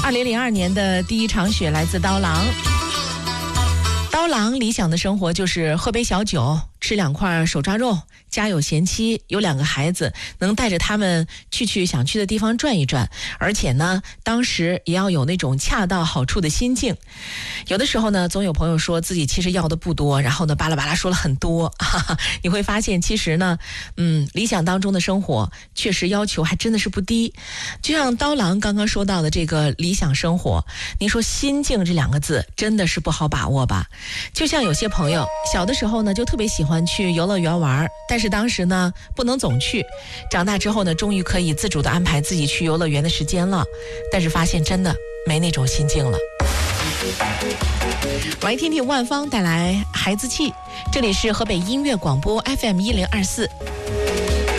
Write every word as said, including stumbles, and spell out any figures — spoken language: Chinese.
二零零二年的第一场雪来自刀郎。刀郎理想的生活就是喝杯小酒，吃两块手抓肉，家有贤妻，有两个孩子，能带着他们去去想去的地方转一转，而且呢，当时也要有那种恰到好处的心境。有的时候呢，总有朋友说自己其实要的不多，然后呢，巴拉巴拉说了很多，哈哈，你会发现其实呢，嗯，理想当中的生活确实要求还真的是不低。就像刀郎刚刚说到的这个理想生活，您说心境这两个字真的是不好把握吧？就像有些朋友小的时候呢，就特别喜欢去游乐园玩，但是当时呢不能总去，长大之后呢，终于可以自主的安排自己去游乐园的时间了，但是发现真的没那种心境了。我来听听万芳带来孩子气，这里是河北音乐广播 F M 一零二四。